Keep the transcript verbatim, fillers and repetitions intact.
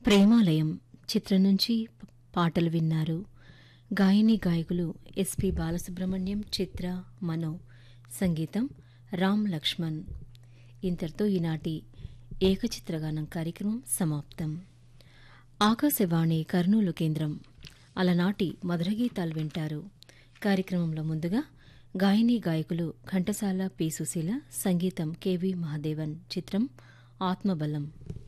ప్రేమాలయం చిత్రం నుంచి పాటలు విన్నారు. గాయని గాయకులు ఎస్పి బాలసుబ్రహ్మణ్యం, చిత్ర, మనో. సంగీతం రామ్ లక్ష్మణ్. ఇంతటితో ఈనాటి ఏకచిత్రగానం కార్యక్రమం సమాప్తం. ఆకాశవాణి కర్నూలు కేంద్రం అలనాటి మధురగీతాలు వింటారు. కార్యక్రమంలో ముందుగా గాయని గాయకులు ఘంటసాల పి సుశీల, సంగీతం కెవి మహాదేవన్, చిత్రం ఆత్మబలం.